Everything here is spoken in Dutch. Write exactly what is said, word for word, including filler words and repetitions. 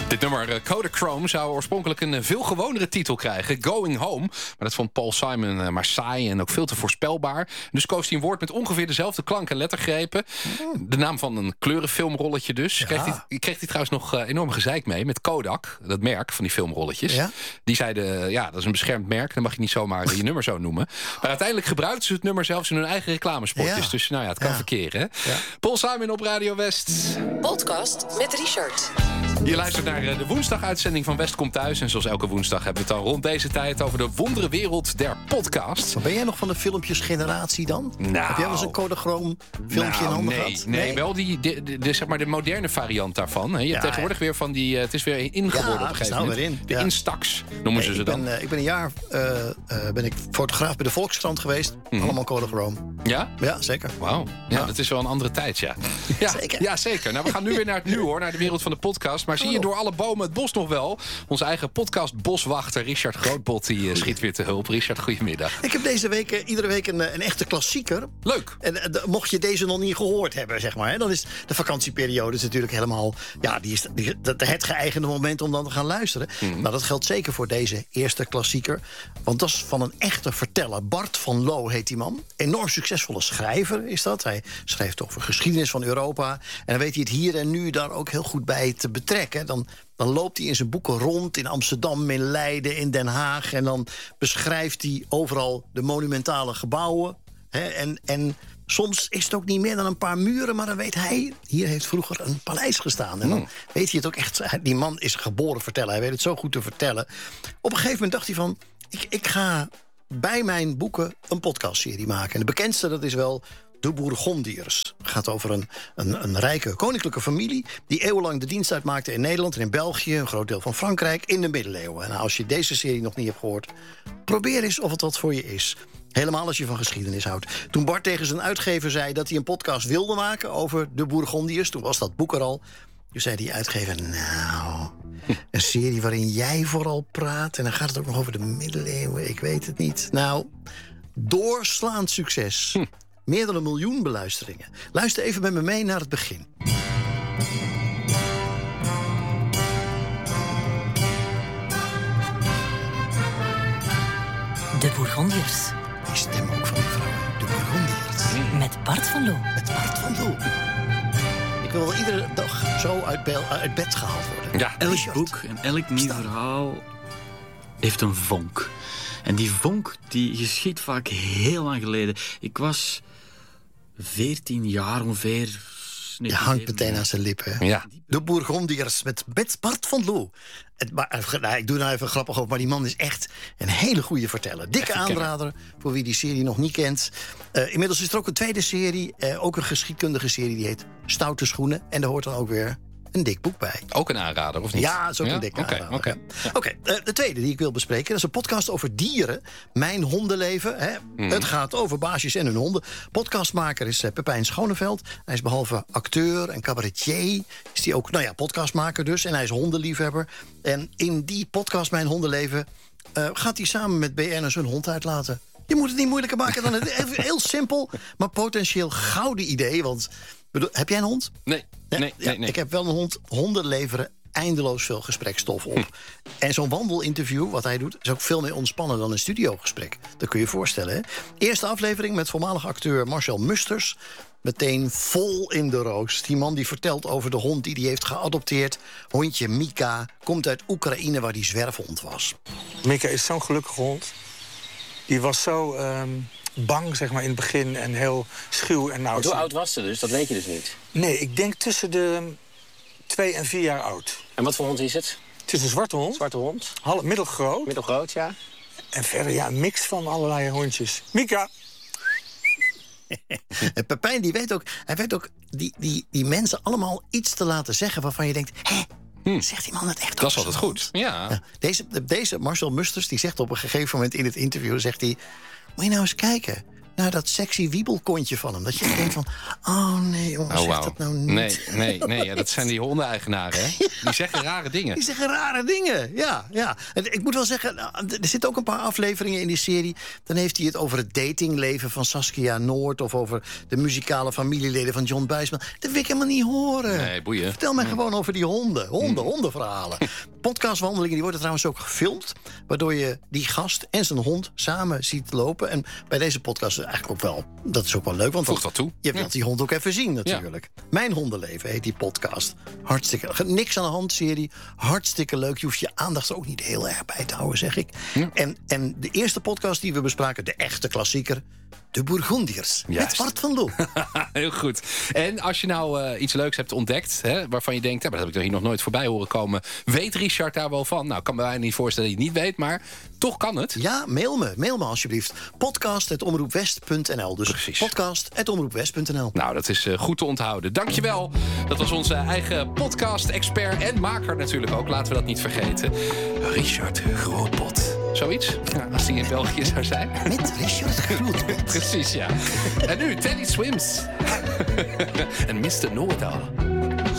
Dit nummer, uh, Kodachrome, zou oorspronkelijk een uh, veel gewonere titel krijgen. Going Home. Maar dat vond Paul Simon uh, maar saai en ook veel te voorspelbaar. Dus koos hij een woord met ongeveer dezelfde klank en lettergrepen. De naam van een kleurenfilmrolletje dus. Ja. Kreeg, hij, kreeg hij trouwens nog uh, enorm gezeik mee met Kodak. Dat merk van die filmrolletjes. Ja? Die zeiden, ja, dat is een beschermd merk. Dan mag je niet zomaar je nummer zo noemen. Maar uiteindelijk gebruikten ze het nummer zelfs in hun eigen reclamespotjes. Ja. Dus nou ja, het kan ja. verkeren. Hè? Ja. Paul Simon op Radio West. Podcast met Richard. Je luistert naar de woensdaguitzending van West komt thuis. En zoals elke woensdag hebben we het dan rond deze tijd over de wonderenwereld der podcast. Maar ben jij nog van de filmpjesgeneratie dan? Nou, heb jij wel eens een Kodachrome filmpje nou, in handen nee, gehad? Nee, nee, wel die, de, de, de, zeg maar de moderne variant daarvan. Je ja, hebt tegenwoordig ja. weer van die... Uh, het is weer ingeworden ja, op een gegeven nou moment. In. De ja. Instax noemen nee, ze ze dan. Ben, uh, ik ben een jaar uh, uh, ben ik fotograaf bij de Volkskrant geweest. Mm-hmm. Allemaal Kodachrome. Ja? Ja, zeker. Wauw. Ja, ja, dat is wel een andere tijd, ja. ja zeker. Ja, zeker. Nou, we gaan nu weer naar het nu, hoor. Naar de wereld van de podcast. Maar zie je door alle bomen het bos nog wel? Onze eigen podcast-boswachter Richard Grootbot die uh, schiet weer te hulp. Richard, goedemiddag. Ik heb deze week uh, iedere week een, een echte klassieker. Leuk. En uh, mocht je deze nog niet gehoord hebben, zeg maar, hè, dan is de vakantieperiode is natuurlijk helemaal... Ja, die is die, dat, het geëigende moment om dan te gaan luisteren. Mm. Nou, dat geldt zeker voor deze eerste klassieker. Want dat is van een echte verteller. Bart van Loo heet die man. Enorm succesvolle schrijver is dat. Hij schrijft over geschiedenis van Europa. En dan weet hij het hier en nu daar ook heel goed bij te betrekken. Dan... Dan loopt hij in zijn boeken rond in Amsterdam, in Leiden, in Den Haag. En dan beschrijft hij overal de monumentale gebouwen. Hè, en, en soms is het ook niet meer dan een paar muren. Maar dan weet hij, hier heeft vroeger een paleis gestaan. En dan mm. weet hij het ook echt. Die man is geboren vertellen. Hij weet het zo goed te vertellen. Op een gegeven moment dacht hij van... Ik, ik ga bij mijn boeken een podcastserie maken. En de bekendste, dat is wel... De Bourgondiërs. Het gaat over een, een, een rijke koninklijke familie... die eeuwenlang de dienst uitmaakte in Nederland en in België... een groot deel van Frankrijk, in de middeleeuwen. En als je deze serie nog niet hebt gehoord... probeer eens of het wat voor je is. Helemaal als je van geschiedenis houdt. Toen Bart tegen zijn uitgever zei dat hij een podcast wilde maken... over de Bourgondiërs, toen was dat boek er al... Toen zei die uitgever, nou, een serie waarin jij vooral praat... en dan gaat het ook nog over de middeleeuwen, ik weet het niet. Nou, doorslaand succes... Hm. Meer dan een miljoen beluisteringen. Luister even met me mee naar het begin. De Bourgondiërs. Die stem ook van die vrouw. De Bourgondiërs. Met Bart van Loo. Met Bart van Loo. Ik wil wel iedere dag zo uit, be- uit bed gehaald worden. Ja, elk Richard. boek en elk nieuw Staan. verhaal heeft een vonk. En die vonk die geschiet vaak heel lang geleden. Ik was... veertien jaar ongeveer. Je hangt meteen aan zijn lippen. Ja. De Bourgondiërs met Bart van Loo. Het, maar, nou, ik doe nou even grappig over, maar die man is echt een hele goede verteller. Dikke aanrader voor wie die serie nog niet kent. Uh, inmiddels is er ook een tweede serie, uh, ook een geschiedkundige serie, die heet Stoute Schoenen. En daar hoort dan ook weer een dik boek bij. Ook een aanrader, of niet? Ja, dat is ook ja? een dikke okay, aanrader. Oké, okay. ja. okay, uh, de tweede die ik wil bespreken, dat is een podcast over dieren. Mijn hondenleven. Hè. Mm. Het gaat over baasjes en hun honden. Podcastmaker is uh, Pepijn Schoneveld. Hij is behalve acteur en cabaretier, is hij ook, nou ja, podcastmaker dus. En hij is hondenliefhebber. En in die podcast Mijn Hondenleven uh, gaat hij samen met B N'ers hun hond uitlaten. Je moet het niet moeilijker maken dan het. Heel simpel, maar potentieel gouden idee. Want bedoel, heb jij een hond? Nee. nee, nee, ja, nee. Ik heb wel een hond. Honden leveren eindeloos veel gesprekstof op. Hm. En zo'n wandelinterview, wat hij doet, is ook veel meer ontspannen dan een studiogesprek. Dat kun je je voorstellen, hè? Eerste aflevering met voormalig acteur Marcel Musters. Meteen vol in de roos. Die man die vertelt over de hond die hij heeft geadopteerd. Hondje Mika komt uit Oekraïne, waar die zwerfhond was. Mika is zo'n gelukkige hond. Die was zo um, bang, zeg maar, in het begin en heel schuw en nauw. Hoe oud was ze dus? Dat weet je dus niet? Nee, ik denk tussen de twee en vier jaar oud. En wat voor hond is het? Het is een zwarte hond. Zwarte hond. Half, middelgroot. Middelgroot, ja. En verder, ja, een mix van allerlei hondjes. Mika! En Pepijn, die weet ook, hij weet ook die, die, die mensen allemaal iets te laten zeggen waarvan je denkt, hé, Hm. zegt die man het echt? Dat is altijd goed, ja. ja deze, deze Marcel Musters, die zegt op een gegeven moment in het interview, zegt hij, moet je nou eens kijken naar dat sexy wiebelkontje van hem. Dat je denkt van, oh nee jongens, Oh, zeg wauw. dat nou niet. Nee, nee, nee ja, dat zijn die hondeneigenaren, hè? Die zeggen rare dingen. Die zeggen rare dingen, ja. ja. En ik moet wel zeggen, nou, er zitten ook een paar afleveringen in die serie. Dan heeft hij het over het datingleven van Saskia Noord... of over de muzikale familieleden van John Buisman. Dat wil ik helemaal niet horen. Nee, boeien. Vertel mij gewoon over die honden. Honden, hondenverhalen. Podcastwandelingen die worden trouwens ook gefilmd... waardoor je die gast en zijn hond samen ziet lopen. En bij deze podcast is eigenlijk ook wel... dat is ook wel leuk, want Voegt dat toe. je wilt die hond ook even zien natuurlijk. Mijn hondenleven heet die podcast. Hartstikke... Niks aan de hand serie. Hartstikke leuk. Je hoeft je aandacht er ook niet heel erg bij te houden, zeg ik. Ja. En, en de eerste podcast die we bespraken... de echte klassieker... De Bourgondiërs. Juist. Met Bart van Loo. Heel goed. En als je nou uh, iets leuks hebt ontdekt... Hè, waarvan je denkt, ja, maar dat heb ik er hier nog nooit voorbij horen komen... weet Richard daar wel van? Nou, ik kan me bijna niet voorstellen dat hij het niet weet... maar toch kan het. Ja, mail me. Mail me alsjeblieft. podcast at omroepwest punt n l. Dus Precies. podcast at omroepwest punt n l. Nou, dat is uh, goed te onthouden. Dankjewel. Dat was onze eigen podcast-expert en maker natuurlijk ook. Laten we dat niet vergeten. Richard Grootpot. Zoiets? Ja, als die in België zou zijn. Met Richard Grootpot. Precies, ja. En nu Teddy Swims. en mister Know-it-all.